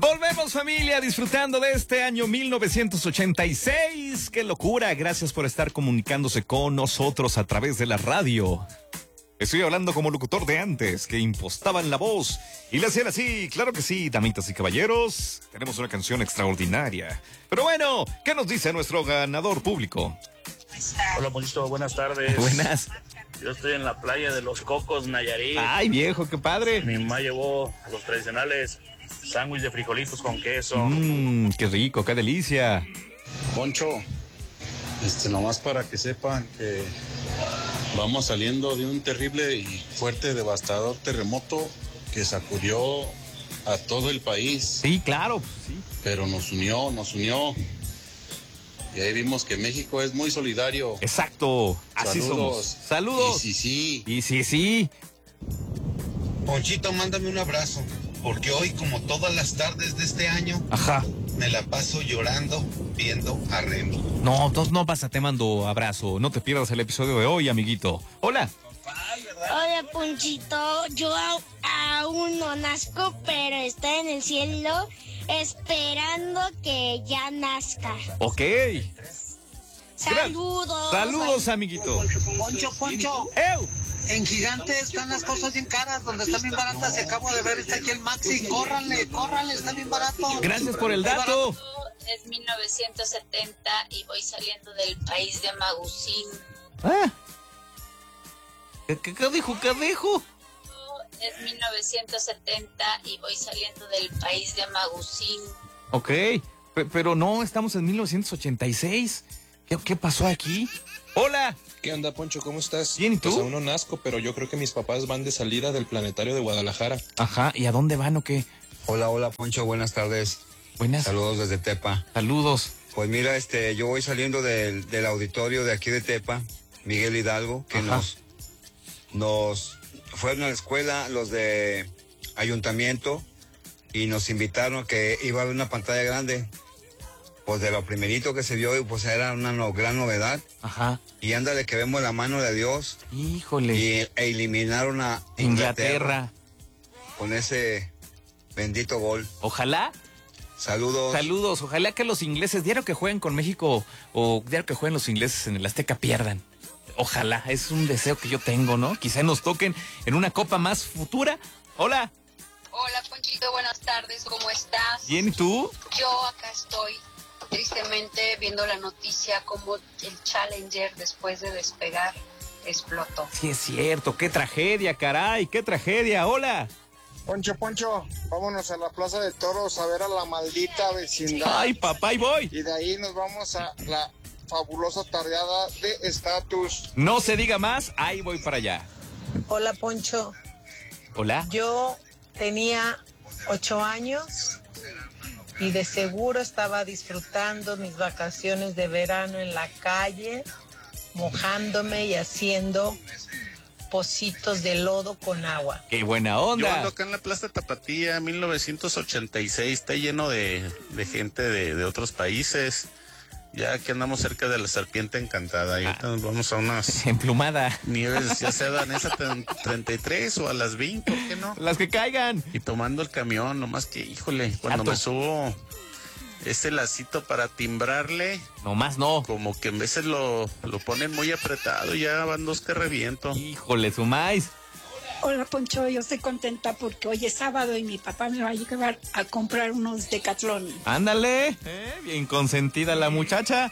Volvemos, familia, disfrutando de este año 1986. ¡Qué locura! Gracias por estar comunicándose con nosotros a través de la radio. Estoy hablando como locutor de antes, que impostaban la voz y le hacían así. Claro que sí, damitas y caballeros. Tenemos una canción extraordinaria. Pero bueno, ¿qué nos dice nuestro ganador público? Hola, Ponchito, buenas tardes. Buenas. Yo estoy en la playa de Los Cocos, Nayarit. Ay, viejo, qué padre. Mi mamá llevó los tradicionales sándwich de frijolitos con queso. Qué rico, qué delicia. Poncho, nomás para que sepan que vamos saliendo de un terrible y fuerte, devastador terremoto que sacudió a todo el país. Sí, claro. Sí. Pero nos unió. Y ahí vimos que México es muy solidario. Exacto. Así Saludos. somos. Saludos. Y sí. Ponchito, mándame un abrazo, porque hoy, como todas las tardes de este año, Ajá. me la paso llorando viendo a Remy. No, entonces no pasa, te mando abrazo. No te pierdas el episodio de hoy, amiguito. Hola. Hola, Ponchito. Yo aún no nazco, pero estoy en el cielo esperando que ya nazca. Ok. Saludos. Saludos, amiguito. Poncho. ¡Ew! En Gigante están las cosas bien caras, donde están bien baratas. Se acabo de ver, está aquí el Maxi. Córranle, está bien barato. Gracias por el dato. Es 1970 y voy saliendo del país de Magusín. Ah. ¿Qué dijo? Es 1970 y voy saliendo del país de Magusín. Ok, pero no, estamos en 1986. ¿Qué pasó aquí? ¡Hola! ¿Qué onda, Poncho? ¿Cómo estás? Bien, ¿y tú? Pues aún no nazco, pero yo creo que mis papás van de salida del planetario de Guadalajara. Ajá, ¿y a dónde van o qué? Hola, Poncho, buenas tardes. Buenas. Saludos desde Tepa. Saludos. Pues mira, yo voy saliendo del auditorio de aquí de Tepa, Miguel Hidalgo, que nos fueron a la escuela los de ayuntamiento y nos invitaron a que iba a haber una pantalla grande. Pues de lo primerito que se vio, pues era una gran novedad. Ajá. Y ándale que vemos la mano de Dios. Híjole. E eliminaron a Inglaterra con ese bendito gol. Ojalá. Saludos. Ojalá que los ingleses, diario que jueguen con México o diario que jueguen los ingleses en el Azteca, pierdan. Ojalá, es un deseo que yo tengo, ¿no? Quizá nos toquen en una copa más futura. Hola. Hola, Ponchito, buenas tardes, ¿cómo estás? Bien, ¿y tú? Yo acá estoy tristemente viendo la noticia como el Challenger, después de despegar, explotó. Sí, es cierto, qué tragedia, caray, qué tragedia. Hola. Poncho, vámonos a la Plaza de Toros a ver a la maldita vecindad. Ay, papá, ahí voy. Y de ahí nos vamos a la fabulosa tardeada de Estatus. No se diga más, ahí voy para allá. Hola, Poncho. Hola. Yo tenía 8 años y de seguro estaba disfrutando mis vacaciones de verano en la calle, mojándome y haciendo pocitos de lodo con agua. ¡Qué buena onda! Yo ando acá en la Plaza Tapatía, 1986, está lleno de gente de otros países. Ya que andamos cerca de la Serpiente Encantada, y ahorita nos vamos a unas emplumada nieves, ya sea danesa 33 o a las 20, ¿por qué no? Las que caigan. Y tomando el camión, nomás que, híjole, cuando me subo ese lacito para timbrarle, nomás no. Como que en veces lo ponen muy apretado, ya van dos que reviento. Híjole, Sumais. Hola, Poncho, yo estoy contenta porque hoy es sábado y mi papá me va a llevar a comprar unos Decathlon. Ándale, bien consentida la muchacha.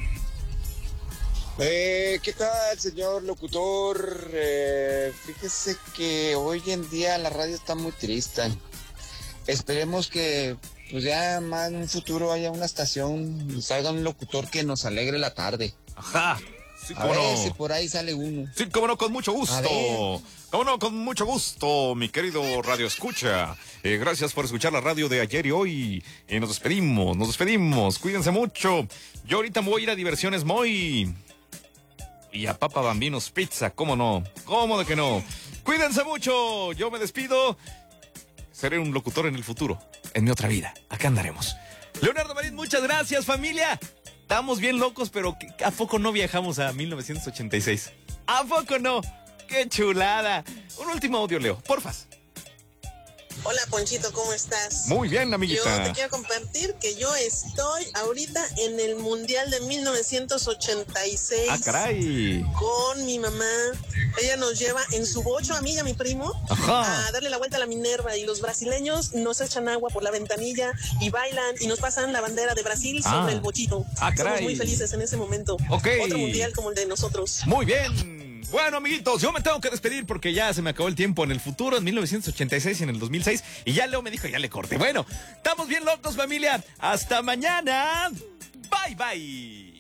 ¿Qué tal, señor locutor? Fíjese que hoy en día la radio está muy triste. Esperemos que pues ya más en un futuro haya una estación y salga un locutor que nos alegre la tarde. Ajá. Sí, a ver si por ahí sale uno. Sí, cómo no, con mucho gusto. Cómo no, con mucho gusto, mi querido Radio Escucha. Gracias por escuchar la radio de ayer y hoy. Nos despedimos. Cuídense mucho. Yo ahorita me voy a ir a Diversiones Moy. Y a Papa Bambinos Pizza, ¿cómo no? ¿Cómo de que no? Cuídense mucho. Yo me despido. Seré un locutor en el futuro, en mi otra vida. Acá andaremos. Leonardo Marín, muchas gracias, familia. Estamos bien locos, pero ¿a poco no viajamos a 1986? ¿A poco no? ¡Qué chulada! Un último audio, Leo, porfas. Hola, Ponchito, ¿cómo estás? Muy bien, amiguita. Yo te quiero compartir que yo estoy ahorita en el Mundial de 1986. ¡Ah, caray! Con mi mamá. Ella nos lleva en su bocho, a mí y a mi primo, Ajá. a darle la vuelta a la Minerva. Y los brasileños nos echan agua por la ventanilla y bailan y nos pasan la bandera de Brasil sobre el bochito. ¡Ah, caray! Somos muy felices en ese momento. Ok. Otro Mundial como el de nosotros. Muy bien. Bueno, amiguitos, yo me tengo que despedir porque ya se me acabó el tiempo en el futuro, en 1986 y en el 2006. Y ya Leo me dijo, ya le corté. Bueno, estamos bien locos, familia. Hasta mañana. Bye, bye.